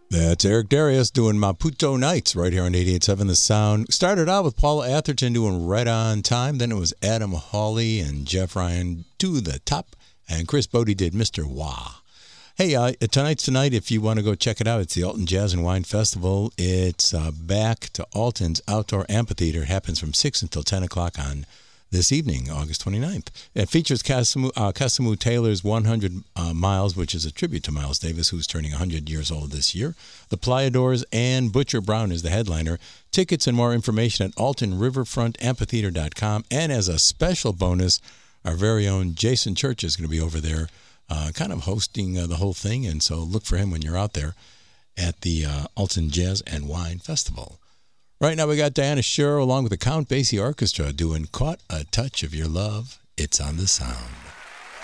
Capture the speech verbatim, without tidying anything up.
That's Eric Darius doing Maputo Nights right here on eighty-eight point seven The Sound. Started out with Paula Atherton doing Right on Time. Then it was Adam Hawley and Jeff Ryan to the top. And Chris Bodie did Mister Wah. Hey, uh, tonight's tonight. If you want to go check it out, it's the Alton Jazz and Wine Festival. It's uh, back to Alton's Outdoor Amphitheater. It happens from six until ten o'clock on this evening, August twenty-ninth. It features Casimir, uh, Casimir Taylor's one hundred uh, Miles, which is a tribute to Miles Davis, who's turning one hundred years old this year. The Playadors and Butcher Brown is the headliner. Tickets and more information at alton riverfront amphitheater dot com. And as a special bonus, our very own Jason Church is going to be over there uh, kind of hosting uh, the whole thing. And so look for him when you're out there at the uh, Alton Jazz and Wine Festival. Right now we got Diana Shure along with the Count Basie Orchestra doing Caught a Touch of Your Love. It's on the Sound.